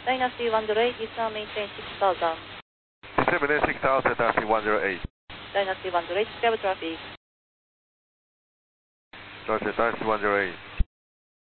Dynasty 108, is now maintain 6000. Disseminate 6000, Dynasty 108. Dynasty 108, scout traffic. Roger, Dynasty 108.